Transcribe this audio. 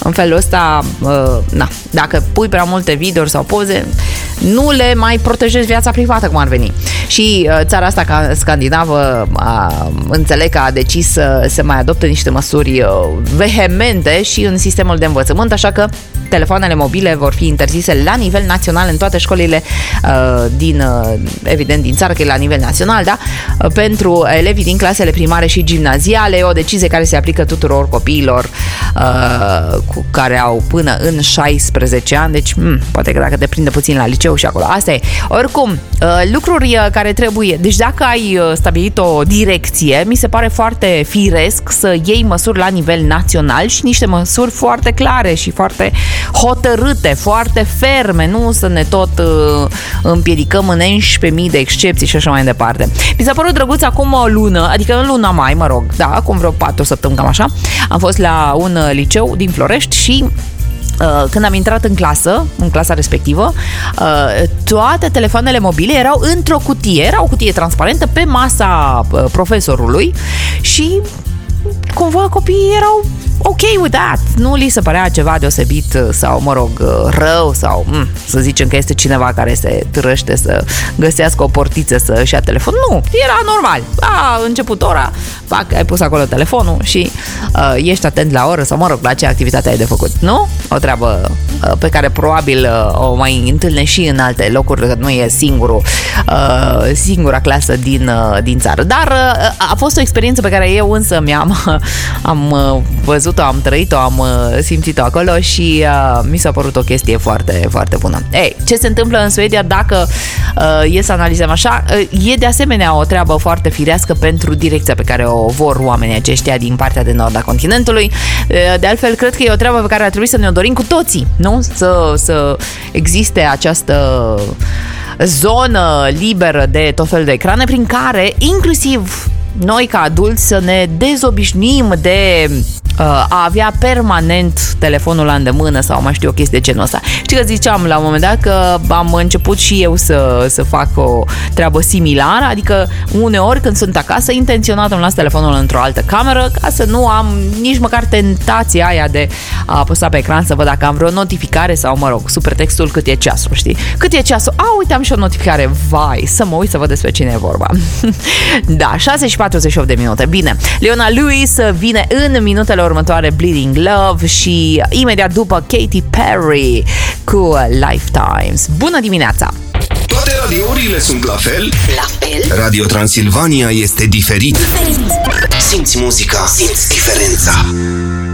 în felul ăsta, dacă pui prea multe videouri sau poze, nu le mai protejezi viața privată, cum ar veni. Și țara asta scandinavă înțeleg că a decis să se mai adopte niște măsuri vehemente și în sistemul de învățământ, așa că telefoanele mobile vor fi interzise la nivel național în toate școlile evident din țară, că e la nivel național, da? Pentru elevii din clasele primare și gimnaziale. E o decizie care se aplică tuturor copiilor cu care au până în 16 ani, deci poate că dacă te prinde puțin la liceu și acolo. Asta e. Oricum, lucruri care trebuie, deci dacă ai stabilit o direcție, mi se pare foarte firesc să iei măsuri la nivel național și niște măsuri foarte clare și foarte hotărâte, foarte ferme, nu să ne tot împiedicăm în 11.000 de excepții și așa mai departe. Mi s-a părut drăguț acum o lună, adică în luna mai, mă rog, da, acum vreo 4 săptămâni, cam așa, am fost la un liceu din Florești și când am intrat în clasa respectivă, toate telefoanele mobile erau într-o cutie, era o cutie transparentă pe masa profesorului și cumva copiii erau ok with that. Nu li se părea ceva deosebit sau, mă rog, rău sau să zicem că este cineva care se târăște să găsească o portiță să-și ia telefon. Nu, era normal. A început ora, ai pus acolo telefonul și ești atent la oră sau, mă rog, la ce activitate ai de făcut. Nu? O treabă pe care probabil o mai întâlnești și în alte locuri, că nu e singura clasă din țară. Dar a fost o experiență pe care eu însă am văzut-o, am trăit-o, am simțit-o acolo și mi s-a părut o chestie foarte, foarte bună. Ei, ce se întâmplă în Suedia, dacă e să analizăm așa, e de asemenea o treabă foarte firească pentru direcția pe care o vor oamenii aceștia din partea de nord a continentului. De altfel, cred că e o treabă pe care ar trebui să ne-o dorim cu toții, nu? Să existe această zonă liberă de tot felul de ecrane prin care, inclusiv noi ca adulți, să ne dezobișnuim de a avea permanent telefonul la îndemână sau mai știu o chestie de genul ăsta. Știi că ziceam la un moment dat că am început și eu să fac o treabă similară, adică uneori când sunt acasă, intenționat îmi las telefonul într-o altă cameră ca să nu am nici măcar tentația aia de a apăsa pe ecran să văd dacă am vreo notificare sau, mă rog, sub pretextul cât e ceasul, știi? Cât e ceasul? Uite, am și o notificare. Vai, să mă uit să văd despre cine e vorba. Da, 6:48 de minute. Bine, Leona Lewis vine în minutele următoare, Bleeding Love, și imediat după Katy Perry cu Lifetimes. Bună dimineața! Toate radiourile sunt la fel? La fel? Radio Transilvania este diferit. Simți muzica, simți diferența.